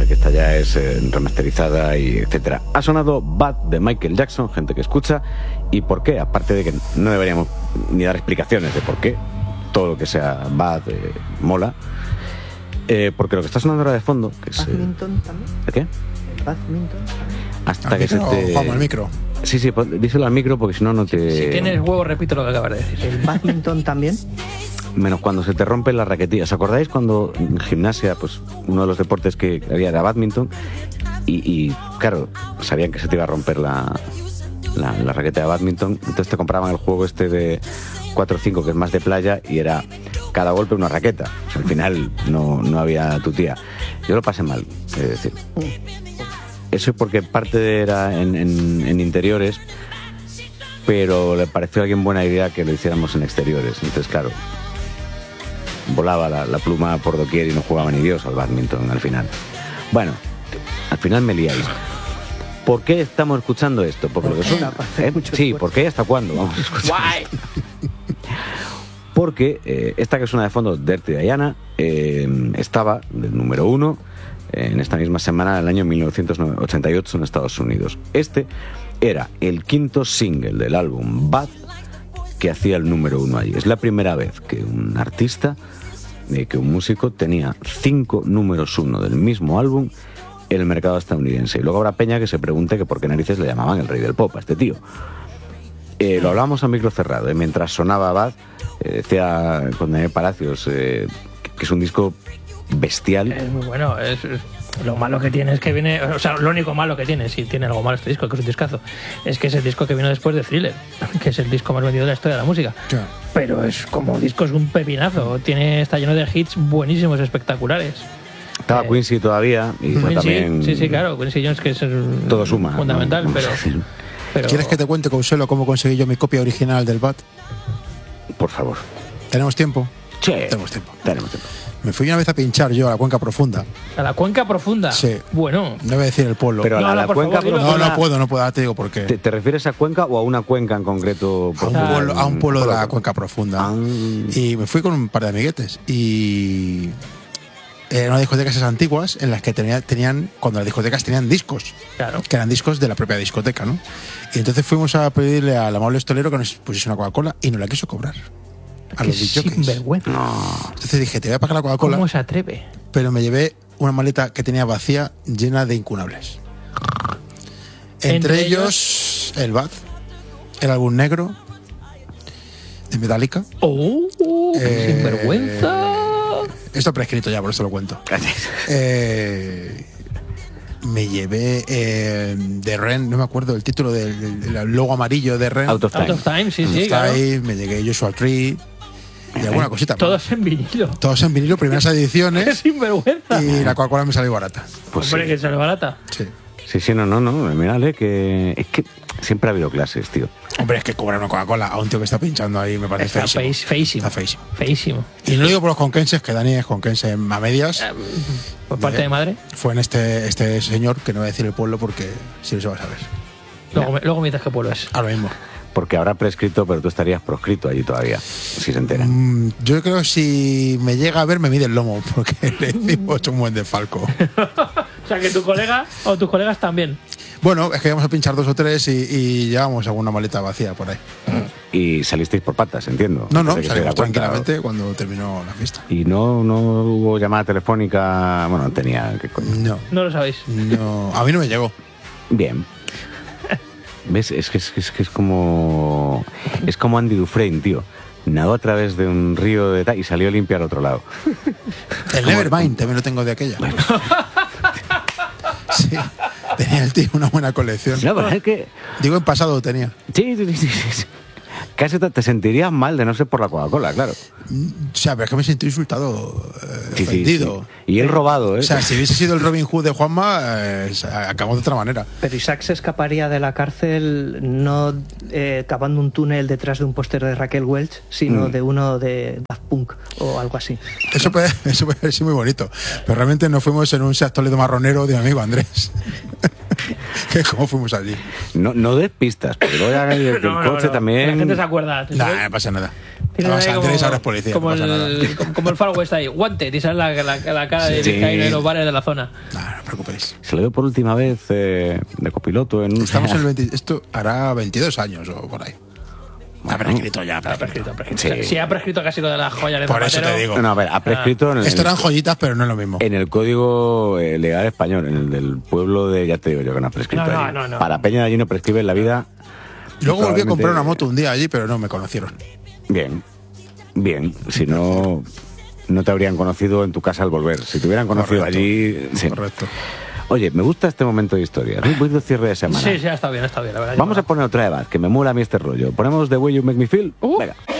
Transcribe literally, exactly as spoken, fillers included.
que esta ya es eh, remasterizada y etcétera. Ha sonado Bad de Michael Jackson, gente que escucha. ¿Y por qué? Aparte de que no deberíamos ni dar explicaciones de por qué todo lo que sea Bad eh, mola. Eh, porque lo que está sonando ahora de fondo, que es... ¿Badminton también? ¿De qué? ¿El badminton también? Hasta que se te... Vamos al micro. Sí, sí, díselo al micro porque si no, no te... Si tienes huevo, repito lo que acabas de decir. ¿El badminton también? Menos cuando se te rompen las raquetillas. ¿Os acordáis cuando en gimnasia, pues uno de los deportes que había era badminton? Y, y claro, sabían que se te iba a romper la, la, la raqueta de badminton. Entonces te compraban el juego este de cuatro o cinco, que es más de playa, y era cada golpe una raqueta. O sea, al final no, no había tu tía. Yo lo pasé mal, es decir. Eso es porque parte era en, en, en interiores, pero le pareció a alguien buena idea que lo hiciéramos en exteriores. Entonces, claro, volaba la, la pluma por doquier y no jugaba ni Dios al badminton al final. Bueno, al final me liáis. ¿Por qué estamos escuchando esto? Porque lo que suena... ¿eh? Sí, ¿por qué y hasta cuándo? Vamos a escuchar. Porque eh, esta que suena de fondo, Dirty Diana, eh, estaba del número uno eh, en esta misma semana del año mil novecientos ochenta y ocho en Estados Unidos. Este era el quinto single del álbum Bad que hacía el número uno allí. Es la primera vez que un artista, eh, que un músico tenía cinco números uno del mismo álbum en el mercado estadounidense. Y luego habrá peña que se pregunte que por qué narices le llamaban el rey del pop a este tío. Eh, lo hablábamos a micro cerrado, eh, mientras sonaba Bad, eh, decía con Daniel Palacios eh, que es un disco bestial. Es muy bueno, es, es, lo malo que tiene es que viene, o sea, lo único malo que tiene, si tiene algo malo este disco, que es un discazo, es que es el disco que vino después de Thriller, que es el disco más vendido de la historia de la música. Claro. Pero es como disco, es un pepinazo, tiene, está lleno de hits buenísimos, espectaculares. Estaba eh, Quincy todavía y Quincy, también... sí, sí, claro, Quincy Jones, que es el todo suma, fundamental, ¿no? pero, pero... ¿Quieres que te cuente, Couselo, cómo conseguí yo mi copia original del Bad? Por favor. ¿Tenemos tiempo? Sí. Tenemos tiempo. Tenemos tiempo. Me fui una vez a pinchar yo a la Cuenca Profunda. ¿A la Cuenca Profunda? Sí. Bueno. No voy a decir el pueblo. Pero no, a la, no, la Cuenca favor, Profunda... No, no puedo, no puedo. Ahora te digo por qué. ¿Te, ¿Te refieres a Cuenca o a una cuenca en concreto? A un pueblo, a un pueblo de la Cuenca Profunda. Ah. Y me fui con un par de amiguetes. Y... eran unas discotecas antiguas en las que tenía, tenían, cuando las discotecas tenían discos, claro, que eran discos de la propia discoteca, ¿no? Y entonces fuimos a pedirle al amable hostelero que nos pusiese una Coca-Cola y no la quiso cobrar. A los disjockeys. Sinvergüenza. No. Entonces dije, te voy a pagar la Coca-Cola. ¿Cómo se atreve? Pero me llevé una maleta que tenía vacía, llena de incunables. Entre, Entre ellos, ellos, el Bad, el álbum negro de Metallica. ¡Oh! Eh, ¡Sinvergüenza! Esto prescrito ya, por eso lo cuento. eh, me llevé eh, de Ren, no me acuerdo el título del, del logo amarillo de Ren. Out of Time. Out of Time, sí, Out sí, of claro. Time, me llegué Joshua Tree y alguna cosita. Todos en vinilo. Todos en vinilo, primeras ediciones. ¡Qué sinvergüenza! Y la Coca-Cola me salió barata. Pues Hombre, sí. que sale barata. Sí. Sí, sí, no, no, no. Mírale que... Es que siempre ha habido clases, tío. Hombre, es que cobrar una Coca-Cola a un tío que está pinchando ahí me parece está feísimo. feísimo. Está feísimo. Feísimo. Y no lo digo por los conquenses, que Dani es conquense a medias. Eh, ¿Por parte de madre? Fue en este, este señor, que no voy a decir el pueblo porque si no se va a saber. Luego, me, luego me dices qué pueblo es. Ahora mismo. Porque habrá prescrito, pero tú estarías proscrito allí todavía, si se entera. Mm, yo creo que si me llega a ver me mide el lomo, porque le decimos un buen desfalco. O sea, que tu colega o tus colegas también. Bueno, es que íbamos a pinchar dos o tres y, y llevamos alguna maleta vacía por ahí. Y salisteis por patas, entiendo. No, no, Antes de que se salimos diera cuenta. tranquilamente cuando terminó la fiesta. Y no, no hubo llamada telefónica. Bueno, tenía que. No. No lo sabéis. No, a mí no me llegó. Bien. ¿Ves? Es que es, es, que es como. Es como Andy Dufresne, tío. Nadó a través de un río de tal y salió limpio al otro lado. El Nevermind también lo tengo de aquella. Sí, tenía el tío una buena colección. No, pero es que. Digo, en pasado tenía. Sí, sí, sí, sí, sí. Casi te, te sentirías mal de no ser por la Coca-Cola, claro. O sea, pero es que me sentí insultado, eh, Sí, sí, ofendido. sí. Y él robado, ¿eh? O sea, si hubiese sido el Robin Hood de Juanma, eh, acabamos de otra manera. Pero Isaac se escaparía de la cárcel no eh, cavando un túnel detrás de un póster de Raquel Welch, sino mm. de uno de Daft Punk o algo así. Eso puede, eso puede ser muy bonito. Pero realmente nos fuimos en un Seat Toledo marronero de mi amigo Andrés. ¿Cómo fuimos allí? No, no des pistas, porque luego ya el, el no, no, coche no. también. La gente se acuerda. Nah, no pasa nada. Tienes Los ahí Andrés ahora es policía, Como, no pasa el, nada. como, como el Far West ahí, Wanted, y sale la, la, la cara de Sí. Vizcaíno en los bares de la zona. No, no os preocupéis. Se lo dio por última vez eh, de copiloto en un... Estamos en el veinte, esto hará veintidós años o por ahí. Está prescrito ya. Está prescrito. prescrito, prescrito. Sí. Sí, ha prescrito casi lo de las joyas de Por eso Zapatero. te digo. No, a ver, ha prescrito en el, Esto eran joyitas, pero no es lo mismo. en el código eh, legal español, en el del pueblo de, ya te digo yo, que no ha prescrito No, no, allí. no, no. Para Peña de allí no prescribe en la vida. Luego volví a comprar Probablemente- una moto un día allí, pero no me conocieron. Bien, bien. Si no, no te habrían conocido en tu casa al volver. Si te hubieran conocido Correcto. allí... sí. Correcto. Oye, me gusta este momento de historia. Es un bonito cierre de semana. Sí, sí, está bien, está bien, la verdad. Vamos a poner otra de Bad, que me mola a mí este rollo. ¿Ponemos The Way You Make Me Feel? Uh. Venga.